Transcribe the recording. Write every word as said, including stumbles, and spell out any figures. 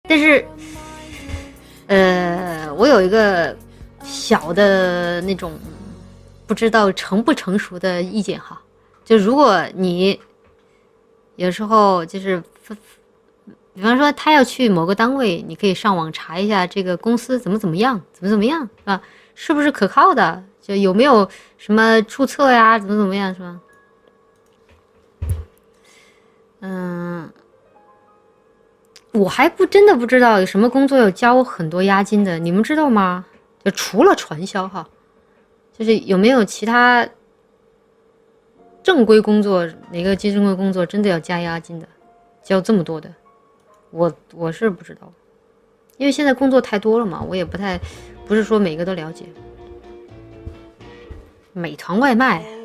但是，呃，我有一个小的那种不知道成不成熟的意见哈，就如果你有时候就是比方说他要去某个单位，你可以上网查一下这个公司怎么怎么样，怎么怎么样，是吧？是不是可靠的？就有没有什么注册呀，怎么怎么样，是吧？嗯，我还不真的不知道有什么工作要交很多押金的，你们知道吗？就除了传销哈，就是有没有其他正规工作，哪个正规工作真的要加押金的，交这么多的？我我是不知道，因为现在工作太多了嘛，我也不太不是说每个都了解。美团外卖。